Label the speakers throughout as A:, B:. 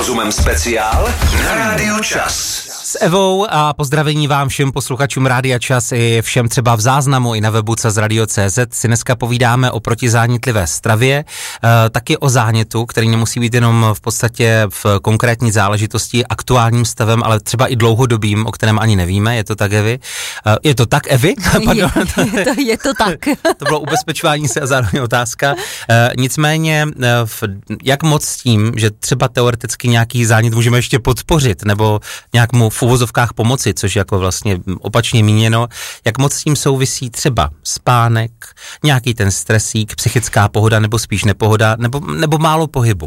A: Rozumem speciál na Rádiu Čas.
B: S Evou a pozdravení vám všem posluchačům Rádia Čas i všem třeba v záznamu i na webu CazRadio.cz si dneska povídáme o protizánětlivé stravě, taky o zánětu, který nemusí být jenom v podstatě v konkrétní záležitosti aktuálním stavem, ale třeba i dlouhodobým, o kterém ani nevíme. Je to tak, Evi? Je to tak, Evi?
C: Je to tak.
B: To bylo ubezpečování se a zároveň otázka. Nicméně, jak moc s tím, že třeba teoreticky nějaký zánět můžeme ještě podpořit, nebo nějak mu v uvozovkách pomoci, což jako vlastně opačně míněno, jak moc s tím souvisí třeba spánek, nějaký ten stresík, psychická pohoda nebo spíš nepohoda, nebo málo pohybu?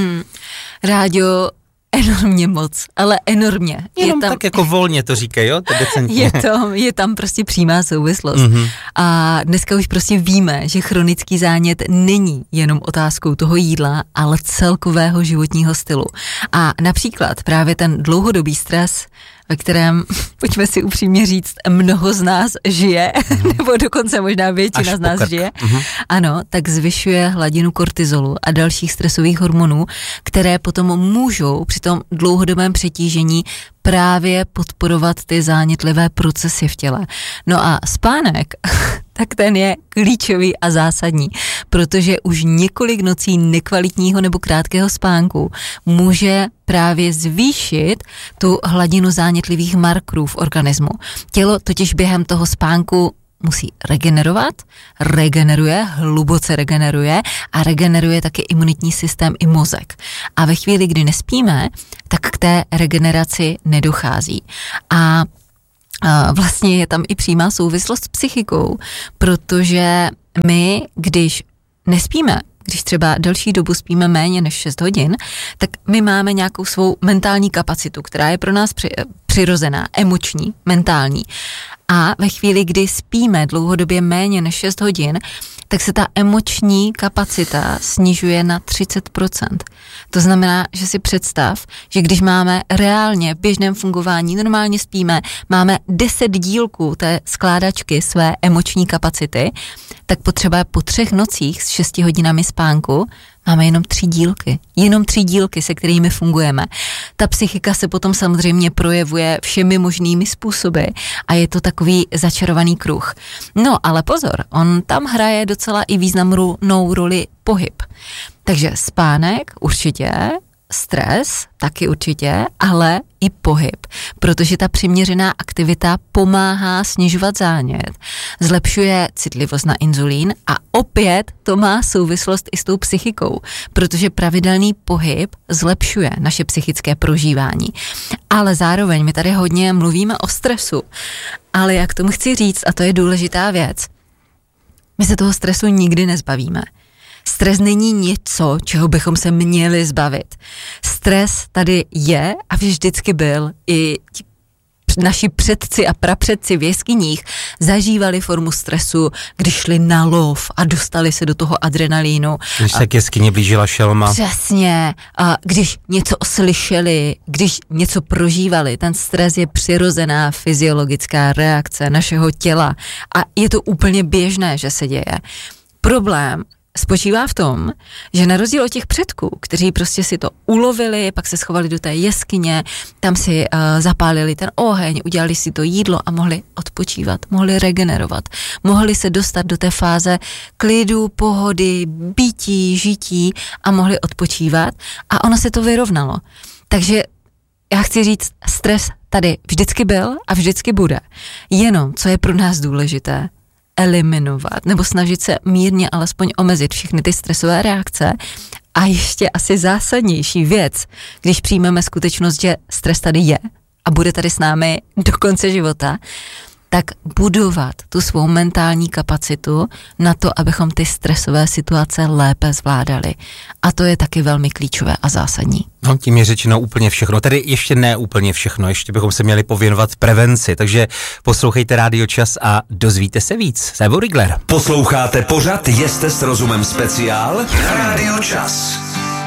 C: Rádio, enormně moc, ale enormně.
B: Jenom tam, tak jako volně to říkají, jo? To decentně.
C: Je tam prostě přímá souvislost. Mm-hmm. A dneska už prostě víme, že chronický zánět není jenom otázkou toho jídla, ale celkového životního stylu. A například právě ten dlouhodobý stres, ve kterém, pojďme si upřímně říct, mnoho z nás žije, nebo dokonce možná většina z nás žije, ano, tak zvyšuje hladinu kortizolu a dalších stresových hormonů, které potom můžou při tom dlouhodobém přetížení právě podporovat ty zánětlivé procesy v těle. No a spánek, tak ten je klíčový a zásadní, protože už několik nocí nekvalitního nebo krátkého spánku může právě zvýšit tu hladinu zánětlivých markerů v organismu. Tělo totiž během toho spánku musí regeneruje, hluboce regeneruje a regeneruje taky imunitní systém i mozek. A ve chvíli, kdy nespíme, tak k té regeneraci nedochází. A vlastně je tam i přímá souvislost s psychikou, protože my, když nespíme, když třeba delší dobu spíme méně než 6 hodin, tak my máme nějakou svou mentální kapacitu, která je pro nás přirozená, emoční, mentální. A ve chvíli, kdy spíme dlouhodobě méně než 6 hodin, tak se ta emoční kapacita snižuje na 30%. To znamená, že si představ, že když máme reálně v běžném fungování, normálně spíme, máme 10 dílků té skládačky své emoční kapacity, tak potřeba po 3 nocích s 6 hodinami spánku máme jenom 3 dílky. Jenom 3 dílky, se kterými fungujeme. Ta psychika se potom samozřejmě projevuje všemi možnými způsoby a je to takový začarovaný kruh. No, ale pozor, on tam hraje docela i významnou roli pohyb. Takže spánek určitě, stres taky určitě, ale i pohyb, protože ta přiměřená aktivita pomáhá snižovat zánět, zlepšuje citlivost na inzulín a opět to má souvislost i s tou psychikou, protože pravidelný pohyb zlepšuje naše psychické prožívání. Ale zároveň my tady hodně mluvíme o stresu, ale jak tomu chci říct, a to je důležitá věc, my se toho stresu nikdy nezbavíme. Stres není něco, čeho bychom se měli zbavit. Stres tady je a vždycky byl. I naši předci a prapředci v jeskyních zažívali formu stresu, když šli na lov a dostali se do toho adrenalínu.
B: Když se k jeskyni blížila šelma.
C: Přesně. A když něco slyšeli, když něco prožívali, ten stres je přirozená fyziologická reakce našeho těla a je to úplně běžné, že se děje. Problém spočívá v tom, že na rozdíl od těch předků, kteří prostě si to ulovili, pak se schovali do té jeskyně, tam si zapálili ten oheň, udělali si to jídlo a mohli odpočívat, mohli regenerovat, mohli se dostat do té fáze klidu, pohody, bytí, žití a mohli odpočívat a ono se to vyrovnalo. Takže já chci říct, stres tady vždycky byl a vždycky bude. Jenom, co je pro nás důležité, eliminovat nebo snažit se mírně alespoň omezit všechny ty stresové reakce. A ještě asi zásadnější věc, když přijmeme skutečnost, že stres tady je a bude tady s námi do konce života, tak budovat tu svou mentální kapacitu na to, abychom ty stresové situace lépe zvládali. A to je taky velmi klíčové a zásadní.
B: No, tím je řečeno úplně všechno. Tedy ještě ne úplně všechno, ještě bychom se měli pověnovat prevenci, takže poslouchejte Rádio Čas a dozvíte se víc. S Evou Rigler.
A: Posloucháte pořad Jeste s rozumem speciál na Rádiu Čas.